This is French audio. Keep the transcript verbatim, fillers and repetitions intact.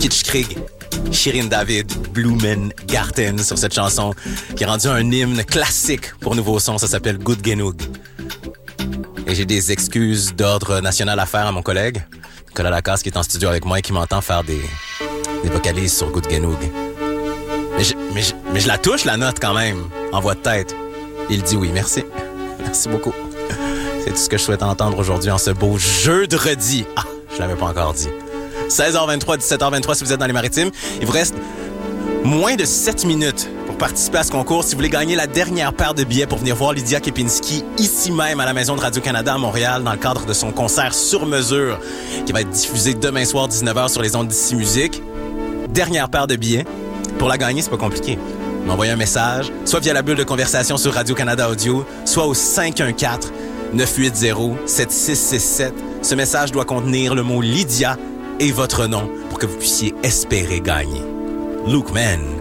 Kitschkrieg, Shirin David, Blumengarten sur cette chanson qui est rendue un hymne classique pour Nouveau Son. Ça s'appelle Good Genug. Et j'ai des excuses d'ordre national à faire à mon collègue, Nicolas Lacasse, qui est en studio avec moi et qui m'entend faire des, des vocalises sur Good Genug. Mais je, mais, je, mais je la touche, la note, quand même, en voix de tête. Il dit oui, merci. Merci beaucoup. C'est tout ce que je souhaite entendre aujourd'hui en ce beau jeudi. Ah, je l'avais pas encore dit. seize heures vingt-trois, dix-sept heures vingt-trois si vous êtes dans les Maritimes. Il vous reste moins de sept minutes pour participer à ce concours. Si vous voulez gagner la dernière paire de billets pour venir voir Lydia Kepinski ici même à la Maison de Radio-Canada à Montréal dans le cadre de son concert sur mesure qui va être diffusé demain soir dix-neuf heures sur les ondes d'Ici Musique. Dernière paire de billets. Pour la gagner, c'est pas compliqué. M'envoyer un message, soit via la bulle de conversation sur Radio-Canada Audio, soit au cinq un quatre, neuf huit zéro, sept six six sept. Ce message doit contenir le mot Lydia et votre nom pour que vous puissiez espérer gagner. Luke Man.